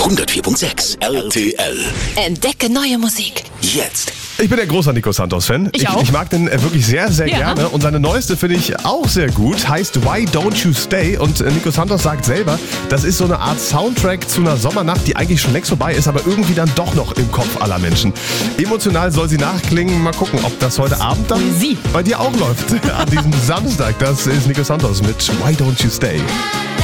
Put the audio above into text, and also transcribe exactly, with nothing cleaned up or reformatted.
hundertvier Komma sechs R T L. Entdecke neue Musik. Jetzt. Ich bin der großer Nico Santos-Fan. Ich auch. Ich mag den äh, wirklich sehr, sehr Ja. gerne. Und seine neueste finde ich auch sehr gut. Heißt Why Don't You Stay? Und äh, Nico Santos sagt selber, das ist so eine Art Soundtrack zu einer Sommernacht, die eigentlich schon längst vorbei ist, aber irgendwie dann doch noch im Kopf aller Menschen. Emotional soll sie nachklingen. Mal gucken, ob das heute Abend dann Poesie. bei dir auch läuft. An diesem Samstag. Das ist Nico Santos mit Why Don't You Stay?